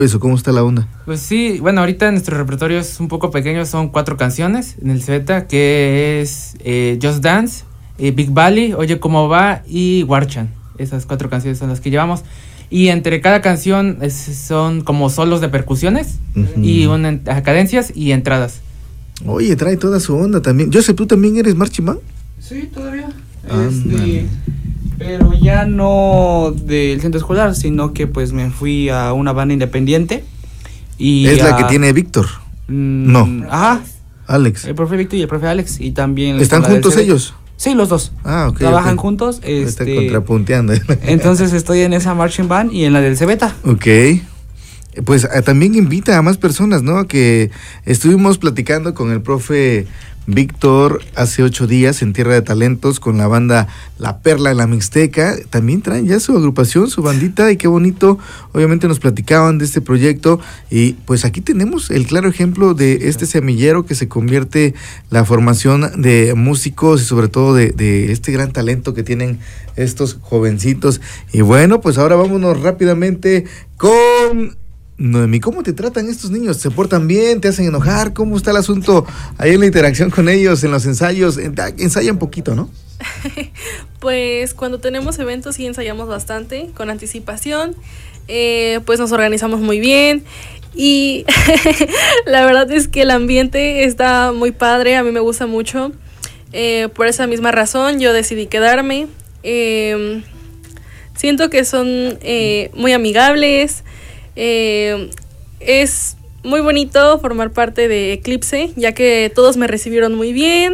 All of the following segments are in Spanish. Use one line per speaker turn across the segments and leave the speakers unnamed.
eso, ¿cómo está la onda?
Pues sí, bueno, ahorita nuestro repertorio es un poco pequeño, son 4 canciones en el Cebeta, que es Just Dance, Big Valley, Oye Cómo Va y Warchan. Esas 4 canciones son las que llevamos. Y entre cada canción son como solos de percusiones y cadencias y entradas.
Oye, trae toda su onda también. Joseph, ¿tú también eres marching band?
Sí, todavía. Pero ya no del centro escolar, sino que pues me fui a una banda independiente. Y
es la que tiene Víctor. No.
Ajá.
Alex.
El profe Víctor y el profe Alex. Y también.
¿Están juntos ellos?
Sí, los dos.
Ah, ok.
Trabajan juntos.
Están contrapunteando.
Entonces estoy en esa marching band y en la del Cebeta.
Ok. Pues también invita a más personas, ¿no? Que estuvimos platicando con el profe Víctor hace 8 días en Tierra de Talentos con la banda La Perla de la Mixteca. También traen ya su agrupación, su bandita, y qué bonito. Obviamente nos platicaban de este proyecto y pues aquí tenemos el claro ejemplo de este semillero que se convierte la formación de músicos y sobre todo de este gran talento que tienen estos jovencitos. Y bueno, pues ahora vámonos rápidamente con Noemí. ¿Cómo te tratan estos niños? ¿Se portan bien? ¿Te hacen enojar? ¿Cómo está el asunto ahí en la interacción con ellos, en los ensayos? Ensayan poquito, ¿no?
Pues cuando tenemos eventos sí ensayamos bastante, con anticipación. Pues nos organizamos muy bien. Y la verdad es que el ambiente está muy padre, a mí me gusta mucho. Por esa misma razón yo decidí quedarme. Siento que son muy amigables. Es muy bonito formar parte de Eclipse, ya que todos me recibieron muy bien.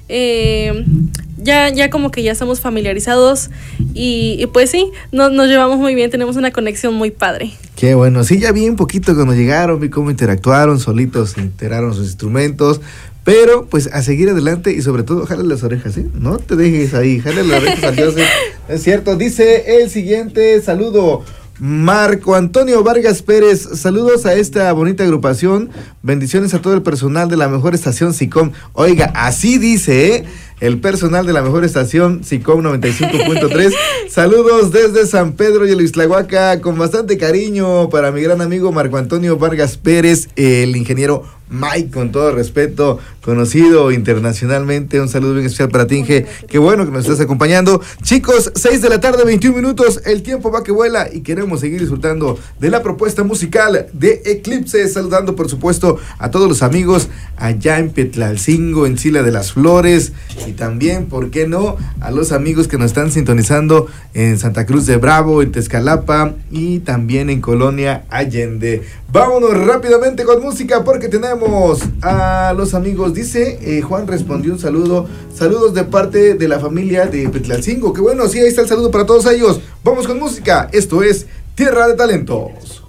Ya como que ya estamos familiarizados y pues sí, nos llevamos muy bien, tenemos una conexión muy padre.
Qué bueno, sí, ya vi un poquito cuando llegaron, vi cómo interactuaron, solitos integraron sus instrumentos, pero pues a seguir adelante y sobre todo jale las orejas, ¿eh? No te dejes ahí, jale las orejas a Joseph. Es cierto, dice el siguiente saludo. Marco Antonio Vargas Pérez, saludos a esta bonita agrupación, bendiciones a todo el personal de la mejor estación SICOM. Oiga, así dice, el personal de la mejor estación SICOM 95.3. Saludos desde San Pedro y el Ixtlahuaca, con bastante cariño para mi gran amigo Marco Antonio Vargas Pérez, el ingeniero Mike, con todo respeto, conocido internacionalmente. Un saludo bien especial para ti, Inge. Qué bueno que nos estás acompañando. Chicos, 6 de la tarde, 21 minutos. El tiempo va que vuela y queremos seguir disfrutando de la propuesta musical de Eclipse. Saludando, por supuesto, a todos los amigos allá en Petlalcingo, en Sila de las Flores. Y también, ¿por qué no?, a los amigos que nos están sintonizando en Santa Cruz de Bravo, en Tezcalapa y también en Colonia Allende. Vámonos rápidamente con música porque tenemos a los amigos. Dice Juan respondió un saludo. Saludos de parte de la familia de Petlalcingo. Que bueno, sí, ahí está el saludo para todos ellos. Vamos con música. Esto es Tierra de Talentos.